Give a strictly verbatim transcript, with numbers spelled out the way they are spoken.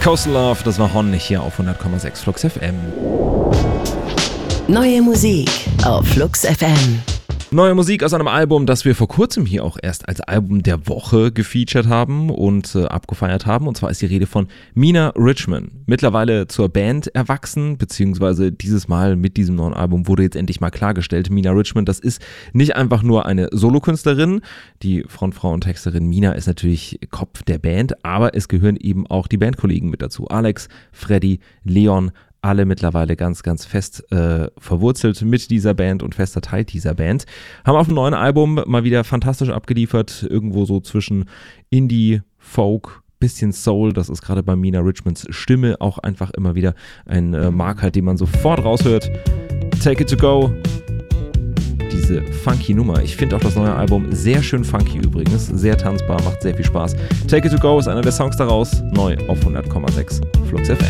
Coastal Love, das war Hon hier auf hundert Komma sechs Flux F M. Neue Musik auf Flux F M. Neue Musik aus einem Album, das wir vor kurzem hier auch erst als Album der Woche gefeatured haben und äh, abgefeiert haben. Und zwar ist die Rede von Mina Richman. Mittlerweile zur Band erwachsen, beziehungsweise dieses Mal mit diesem neuen Album wurde jetzt endlich mal klargestellt, Mina Richman, das ist nicht einfach nur eine Solokünstlerin. Die Frontfrau und Texterin Mina ist natürlich Kopf der Band, aber es gehören eben auch die Bandkollegen mit dazu. Alex, Freddy, Leon, alle mittlerweile ganz, ganz fest äh, verwurzelt mit dieser Band und fester Teil dieser Band. Haben auf dem neuen Album mal wieder fantastisch abgeliefert, irgendwo so zwischen Indie, Folk, bisschen Soul. Das ist gerade bei Mina Richmans Stimme auch einfach immer wieder ein äh, Marker, den man sofort raushört. Take It To Go. Diese funky Nummer. Ich finde auch das neue Album sehr schön funky übrigens. Sehr tanzbar, macht sehr viel Spaß. Take It To Go ist einer der Songs daraus. Neu auf hundert Komma sechs Flux F M.